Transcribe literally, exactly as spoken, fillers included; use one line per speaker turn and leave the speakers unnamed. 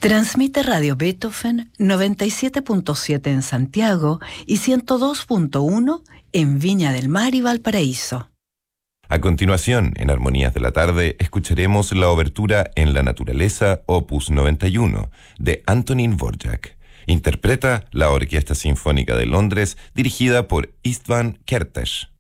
Transmite Radio Beethoven noventa y siete punto siete en Santiago y ciento dos punto uno en Viña del Mar y Valparaíso.
A continuación, en Armonías de la Tarde, escucharemos la obertura En la Naturaleza, opus noventa y uno, de Antonín Dvorak. Interpreta la Orquesta Sinfónica de Londres, dirigida por István Kertész.